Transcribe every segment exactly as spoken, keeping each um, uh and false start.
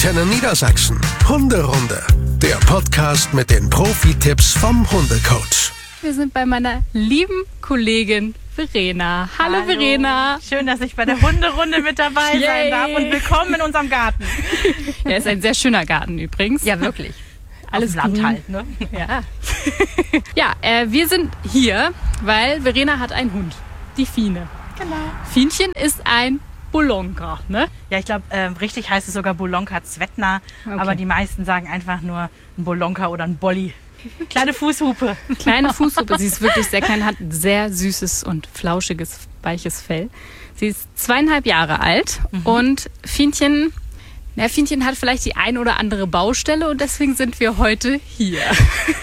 Antenne Niedersachsen. Hunderunde. Der Podcast mit den Profi-Tipps vom Hundecoach. Wir sind bei meiner lieben Kollegin Verena. Hallo, Hallo Verena. Schön, dass ich bei der Hunderunde mit dabei Yay. sein darf und willkommen in unserem Garten. Ja, ist ein sehr schöner Garten übrigens. Ja, wirklich. Alles Land grün. halt, ne? Ja, ja äh, wir sind hier, weil Verena hat einen Hund, die Fine. Genau. Fienchen ist ein Bolonka, ne? Ja, ich glaube, äh, richtig heißt es sogar Bolonka Zvetna, okay. Aber die meisten sagen einfach nur ein Bolonka oder ein Bolli. Kleine Fußhupe. Kleine Fußhupe, sie ist wirklich sehr klein, hat ein sehr süßes und flauschiges, weiches Fell. Sie ist zweieinhalb Jahre alt mhm. und Fienchen... Na, Fienchen hat vielleicht die ein oder andere Baustelle und deswegen sind wir heute hier. Ja.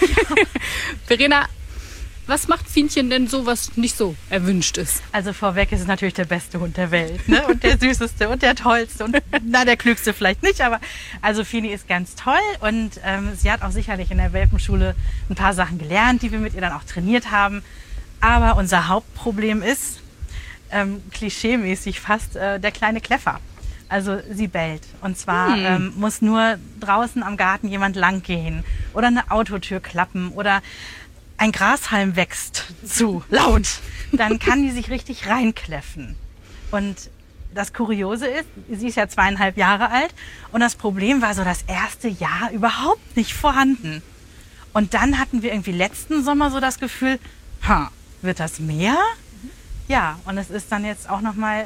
Verena, was macht Fienchen denn so, was nicht so erwünscht ist? Also vorweg ist es natürlich der beste Hund der Welt, ne? Und der süßeste und der tollste und na, der klügste vielleicht nicht, aber also Fini ist ganz toll und ähm, sie hat auch sicherlich in der Welpenschule ein paar Sachen gelernt, die wir mit ihr dann auch trainiert haben. Aber unser Hauptproblem ist, ähm, klischeemäßig fast, äh, der kleine Kläffer. Also sie bellt. Und zwar hm. ähm, muss nur draußen am Garten jemand lang gehen oder eine Autotür klappen oder ein Grashalm wächst zu laut. Dann kann die sich richtig reinkläffen. Und das Kuriose ist, sie ist ja zweieinhalb Jahre alt und das Problem war so das erste Jahr überhaupt nicht vorhanden. Und dann hatten wir irgendwie letzten Sommer so das Gefühl, ha, wird das mehr? Ja, und es ist dann jetzt auch nochmal...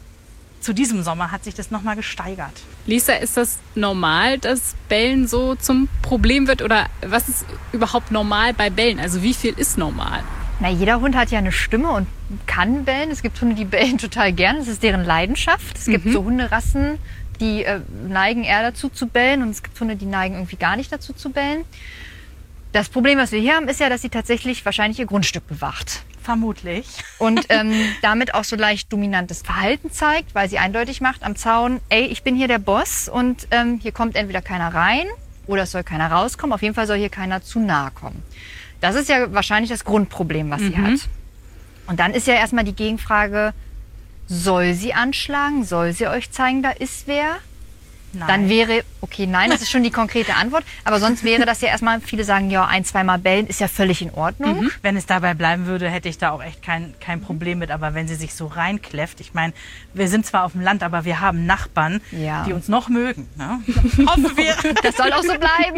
Zu diesem Sommer hat sich das nochmal gesteigert. Lisa, ist das normal, dass Bellen so zum Problem wird? Oder was ist überhaupt normal bei Bellen? Also wie viel ist normal? Na, jeder Hund hat ja eine Stimme und kann bellen. Es gibt Hunde, die bellen total gern. Das ist deren Leidenschaft. Es mhm. gibt so Hunderassen, die äh, neigen eher dazu zu bellen. Und es gibt Hunde, die neigen irgendwie gar nicht dazu zu bellen. Das Problem, was wir hier haben, ist ja, dass sie tatsächlich wahrscheinlich ihr Grundstück bewacht. Vermutlich. Und ähm, damit auch so leicht dominantes Verhalten zeigt, weil sie eindeutig macht am Zaun, ey, ich bin hier der Boss und ähm, hier kommt entweder keiner rein oder es soll keiner rauskommen. Auf jeden Fall soll hier keiner zu nahe kommen. Das ist ja wahrscheinlich das Grundproblem, was mhm. sie hat. Und dann ist ja erstmal die Gegenfrage, soll sie anschlagen? Soll sie euch zeigen, da ist wer? Nein. Dann wäre, okay, nein, das ist schon die konkrete Antwort. Aber sonst wäre das ja erstmal, viele sagen, ja, ein, zweimal bellen ist ja völlig in Ordnung. Mhm. Wenn es dabei bleiben würde, hätte ich da auch echt kein, kein Problem mit. Aber wenn sie sich so reinkläfft, ich meine, wir sind zwar auf dem Land, aber wir haben Nachbarn, ja. die uns noch mögen. Ne? Hoffen wir. Das soll auch so bleiben.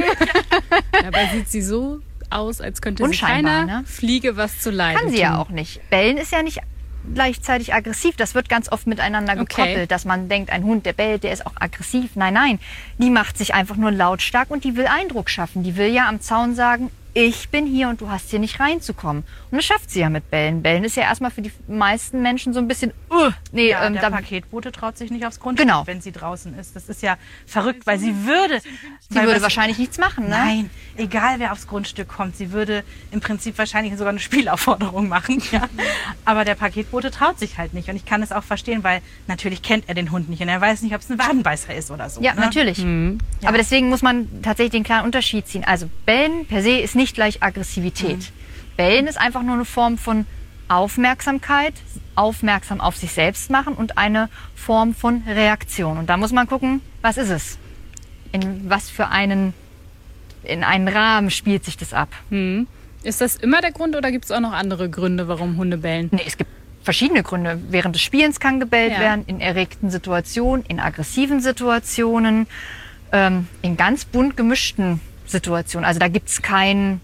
Dabei sieht sie so aus, als könnte Unscheinbar, sie keiner ne? Fliege was zu leiden Kann sie tun. ja auch nicht. Bellen ist ja nicht gleichzeitig aggressiv. Das wird ganz oft miteinander gekoppelt, okay. dass man denkt, ein Hund, der bellt, der ist auch aggressiv. Nein, nein, die macht sich einfach nur lautstark und die will Eindruck schaffen. Die will ja am Zaun sagen, ich bin hier und du hast hier nicht reinzukommen. Und das schafft sie ja mit Bellen. Bellen ist ja erstmal für die meisten Menschen so ein bisschen, uh, nee, ja, ähm, der da, Paketbote traut sich nicht aufs Grundstück, genau. wenn sie draußen ist. Das ist ja verrückt, weil sie würde... Sie würde wahrscheinlich nichts machen, ne? Nein, egal wer aufs Grundstück kommt, sie würde im Prinzip wahrscheinlich sogar eine Spielaufforderung machen. Ja. Aber der Paketbote traut sich halt nicht. Und ich kann es auch verstehen, weil natürlich kennt er den Hund nicht und er weiß nicht, ob es ein Wadenbeißer ist oder so. Ja, ne? natürlich. Mhm. Ja. Aber deswegen muss man tatsächlich den klaren Unterschied ziehen. Also Bellen per se ist nicht gleich Aggressivität. Mhm. Bellen ist einfach nur eine Form von Aufmerksamkeit, aufmerksam auf sich selbst machen und eine Form von Reaktion. Und da muss man gucken, was ist es? In was für einen, in einen Rahmen spielt sich das ab? Hm. Ist das immer der Grund oder gibt es auch noch andere Gründe, warum Hunde bellen? Nee, es gibt verschiedene Gründe. Während des Spielens kann gebellt ja. werden, in erregten Situationen, in aggressiven Situationen, ähm, in ganz bunt gemischten Situationen. Also da gibt es kein,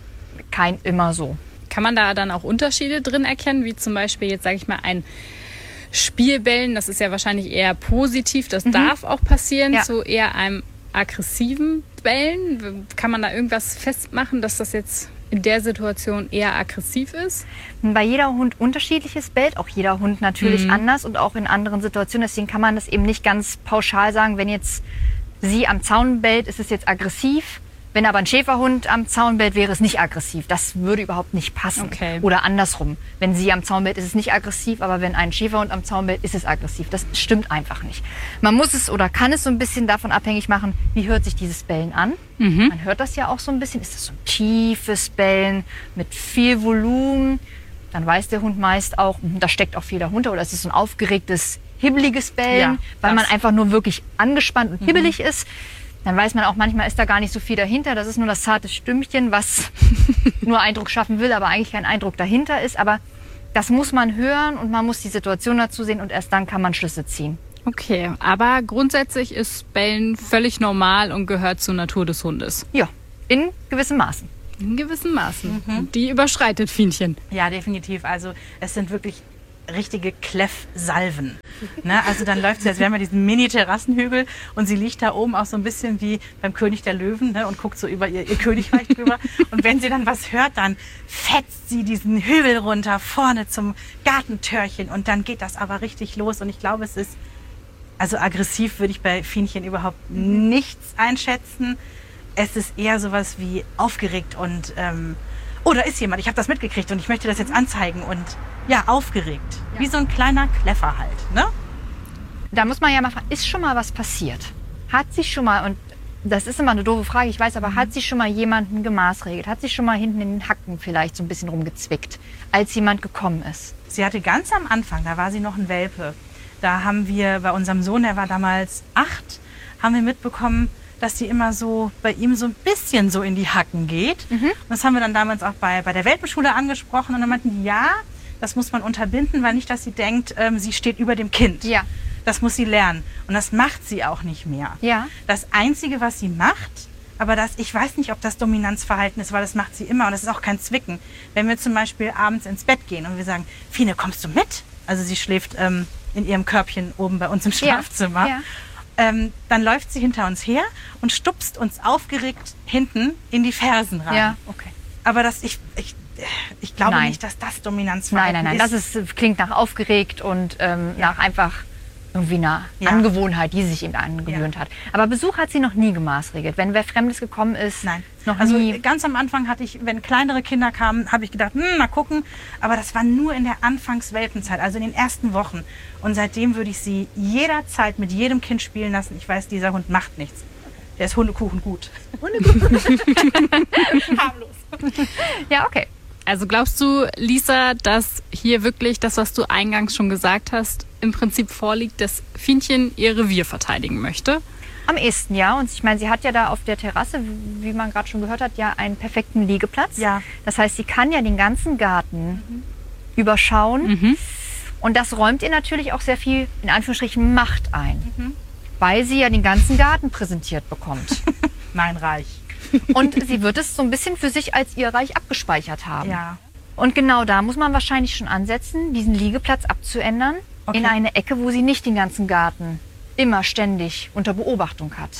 kein immer so. Kann man da dann auch Unterschiede drin erkennen, wie zum Beispiel jetzt, sage ich mal, ein Spielbellen, das ist ja wahrscheinlich eher positiv, das mhm. darf auch passieren, ja. zu eher einem aggressiven Bellen? Kann man da irgendwas festmachen, dass das jetzt in der Situation eher aggressiv ist? Bei jeder Hund unterschiedliches bellt, auch jeder Hund natürlich mhm. anders und auch in anderen Situationen. Deswegen kann man das eben nicht ganz pauschal sagen, wenn jetzt sie am Zaun bellt, ist es jetzt aggressiv. Wenn aber ein Schäferhund am Zaun bellt, wäre es nicht aggressiv. Das würde überhaupt nicht passen. Okay. Oder andersrum. Wenn sie am Zaun bellt, ist es nicht aggressiv, aber wenn ein Schäferhund am Zaun bellt, ist es aggressiv. Das stimmt einfach nicht. Man muss es oder kann es so ein bisschen davon abhängig machen, wie hört sich dieses Bellen an. Mhm. Man hört das ja auch so ein bisschen. Ist das so ein tiefes Bellen mit viel Volumen? Dann weiß der Hund meist auch, da steckt auch viel dahinter. Oder ist es so ein aufgeregtes hibbeliges Bellen, Ja, weil man das. einfach nur wirklich angespannt und hibbelig ist. Dann weiß man auch, manchmal ist da gar nicht so viel dahinter. Das ist nur das zarte Stimmchen, was nur Eindruck schaffen will, aber eigentlich kein Eindruck dahinter ist. Aber das muss man hören und man muss die Situation dazu sehen und erst dann kann man Schlüsse ziehen. Okay, aber grundsätzlich ist Bellen völlig normal und gehört zur Natur des Hundes. Ja, in gewissem Maßen. In gewissen Maßen. Die überschreitet Fienchen. Ja, definitiv. Also es sind wirklich richtige Kleffsalven. Ne? Also dann läuft sie, als wären wir diesen Mini-Terrassenhügel und sie liegt da oben auch so ein bisschen wie beim König der Löwen, ne? Und guckt so über ihr, ihr Königreich drüber. Und wenn sie dann was hört, dann fetzt sie diesen Hügel runter, vorne zum Gartentürchen und dann geht das aber richtig los. Und ich glaube, es ist, also aggressiv würde ich bei Fienchen überhaupt nichts einschätzen. Es ist eher sowas wie aufgeregt und ähm, oh, da ist jemand, ich habe das mitgekriegt und ich möchte das jetzt anzeigen und ja, aufgeregt. Ja. Wie so ein kleiner Kleffer halt, ne? Da muss man ja mal fragen, ist schon mal was passiert? Hat sich schon mal, und das ist immer eine doofe Frage, ich weiß, aber hat sich schon mal jemanden gemaßregelt? Hat sich schon mal hinten in den Hacken vielleicht so ein bisschen rumgezwickt, als jemand gekommen ist? Sie hatte ganz am Anfang, da war sie noch ein Welpe, da haben wir bei unserem Sohn, der war damals acht, haben wir mitbekommen, dass sie immer so bei ihm so ein bisschen so in die Hacken geht. Mhm. Und das haben wir dann damals auch bei, bei der Welpenschule angesprochen und dann meinten die, ja, das muss man unterbinden, weil nicht, dass sie denkt, ähm, sie steht über dem Kind. Ja. Das muss sie lernen. Und das macht sie auch nicht mehr. Ja. Das Einzige, was sie macht, aber das, ich weiß nicht, ob das Dominanzverhalten ist, weil das macht sie immer und das ist auch kein Zwicken. Wenn wir zum Beispiel abends ins Bett gehen und wir sagen, Fine, kommst du mit? Also sie schläft ähm, in ihrem Körbchen oben bei uns im Schlafzimmer. Ja. Ja. Ähm, dann läuft sie hinter uns her und stupst uns aufgeregt hinten in die Fersen rein. Ja, okay. Aber das, ich, ich, ich glaube Nein. nicht, dass das Nein, Dominanzverhalten nein, nein, ist. das ist, klingt nach aufgeregt und ähm, Ja. nach einfach irgendwie einer Ja. Angewohnheit, die sie sich eben angewöhnt hat. Aber Besuch hat sie noch nie gemaßregelt. Wenn wer Fremdes gekommen ist, Nein. noch Also nie. ganz am Anfang hatte ich, wenn kleinere Kinder kamen, habe ich gedacht, hm, mal gucken. Aber das war nur in der Anfangswelpenzeit, also in den ersten Wochen. Und seitdem würde ich sie jederzeit mit jedem Kind spielen lassen. Ich weiß, dieser Hund macht nichts. Der ist Hundekuchen gut. Harmlos. Ja, okay. Also glaubst du, Lisa, dass hier wirklich das, was du eingangs schon gesagt hast, im Prinzip vorliegt, dass Fienchen ihr Revier verteidigen möchte? Am ehesten, ja. Und ich meine, sie hat ja da auf der Terrasse, wie man gerade schon gehört hat, ja einen perfekten Liegeplatz. Ja. Das heißt, sie kann ja den ganzen Garten mhm. überschauen. Mhm. Und das räumt ihr natürlich auch sehr viel, in Anführungsstrichen, Macht ein. Mhm. Weil sie ja den ganzen Garten präsentiert bekommt. Mein Reich. Und sie wird es so ein bisschen für sich als ihr Reich abgespeichert haben. Ja. Und genau da muss man wahrscheinlich schon ansetzen, diesen Liegeplatz abzuändern Okay. in eine Ecke, wo sie nicht den ganzen Garten immer ständig unter Beobachtung hat.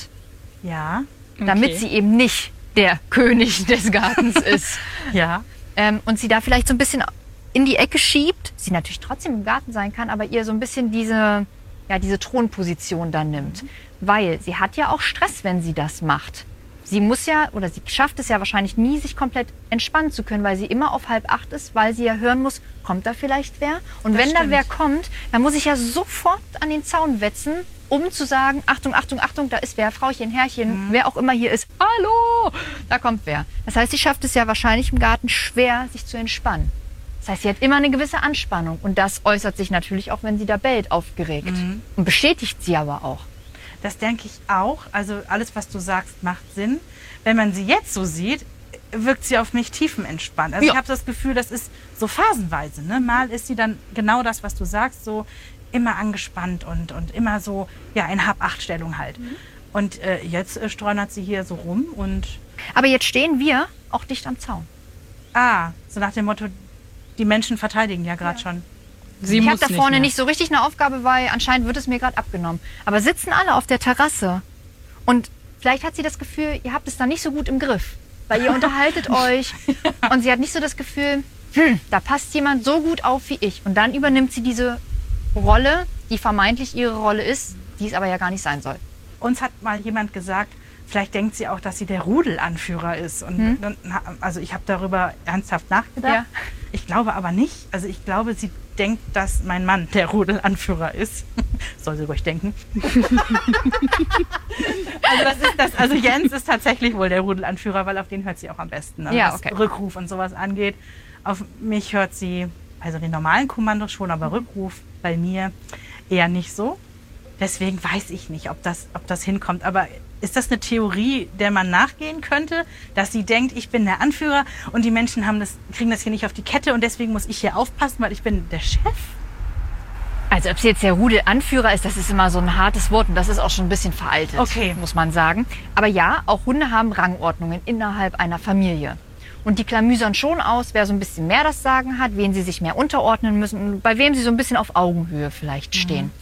Ja. Damit Okay. sie eben nicht der König des Gartens ist. Ja. Ähm, und sie da vielleicht so ein bisschen in die Ecke schiebt, sie natürlich trotzdem im Garten sein kann, aber ihr so ein bisschen diese, ja, diese Thronposition dann nimmt. Weil sie hat ja auch Stress, wenn sie das macht. Sie muss ja, oder sie schafft es ja wahrscheinlich nie, sich komplett entspannen zu können, weil sie immer auf halb acht ist, weil sie ja hören muss, kommt da vielleicht wer? Und Das wenn da stimmt. wer kommt, dann muss ich ja sofort an den Zaun wetzen, um zu sagen, Achtung, Achtung, Achtung, da ist wer, Frauchen, Herrchen, wer auch immer hier ist. Hallo, da kommt wer. Das heißt, sie schafft es ja wahrscheinlich im Garten schwer, sich zu entspannen. Das heißt, sie hat immer eine gewisse Anspannung und das äußert sich natürlich auch, wenn sie da bellt, aufgeregt. Und bestätigt sie aber auch. Das denke ich auch. Also alles, was du sagst, macht Sinn. Wenn man sie jetzt so sieht, wirkt sie auf mich tiefenentspannt. Also Ja. ich habe das Gefühl, das ist so phasenweise. Ne? Mal ist sie dann genau das, was du sagst, so immer angespannt und, und immer so ja in Hab-Acht-Stellung halt. Und äh, jetzt äh, streunert sie hier so rum und Aber jetzt stehen wir auch dicht am Zaun. ah, so nach dem Motto, die Menschen verteidigen ja gerade schon. Sie ich habe muss da vorne mehr. nicht so richtig eine Aufgabe, weil anscheinend wird es mir gerade abgenommen. Aber sitzen alle auf der Terrasse und vielleicht hat sie das Gefühl, ihr habt es da nicht so gut im Griff, weil ihr unterhaltet euch und sie hat nicht so das Gefühl, hm, da passt jemand so gut auf wie ich. Und dann übernimmt sie diese Rolle, die vermeintlich ihre Rolle ist, die es aber ja gar nicht sein soll. Uns hat mal jemand gesagt, vielleicht denkt sie auch, dass sie der Rudelanführer ist. Und Hm. dann, also ich habe darüber ernsthaft nachgedacht. Ja. Ich glaube aber nicht. Also ich glaube, sie denkt, dass mein Mann der Rudelanführer ist. Soll sie ruhig denken. also, das ist das, also Jens ist tatsächlich wohl der Rudelanführer, weil auf den hört sie auch am besten. Also Ja, was okay. Rückruf und sowas angeht. Auf mich hört sie, also den normalen Kommandos schon, aber Rückruf bei mir eher nicht so. Deswegen weiß ich nicht, ob das, ob das hinkommt. Aber ist das eine Theorie, der man nachgehen könnte, dass sie denkt, ich bin der Anführer und die Menschen haben das, kriegen das hier nicht auf die Kette und deswegen muss ich hier aufpassen, weil ich bin der Chef? Also ob sie jetzt der Rudelanführer ist, das ist immer so ein hartes Wort und das ist auch schon ein bisschen veraltet, Okay. muss man sagen. Aber ja, auch Hunde haben Rangordnungen innerhalb einer Familie. Und die klamüsern schon aus, wer so ein bisschen mehr das Sagen hat, wen sie sich mehr unterordnen müssen und bei wem sie so ein bisschen auf Augenhöhe vielleicht stehen.